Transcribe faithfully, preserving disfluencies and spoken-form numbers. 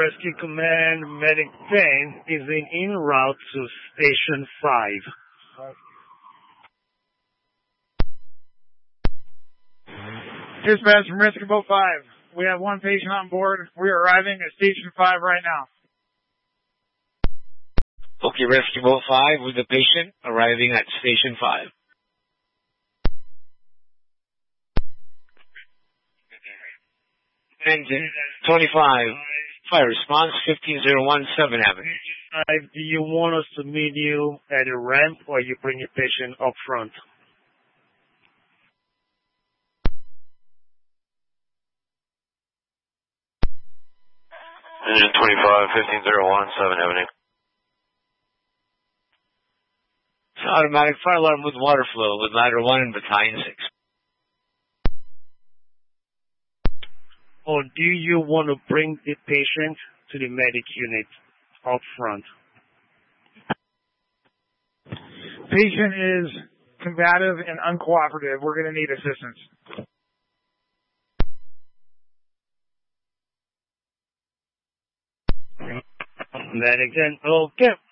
Rescue Command Medic ten is in en route to Station five. Dispatch from Rescue Boat five. We have one patient on board. We are arriving at Station five right now. Okay, Rescue Boat five with the patient arriving at Station five. Engine twenty-five, fire response fifteen oh one seven Avenue. Uh, do you want us to meet you at a ramp or you bring your patient up front? Engine twenty-five, fifteen oh one seven Avenue. It's an automatic fire alarm with water flow with ladder one and battalion six. Or do you want to bring the patient to the medic unit up front? Patient is combative and uncooperative. We're going to need assistance. Medic ten, okay.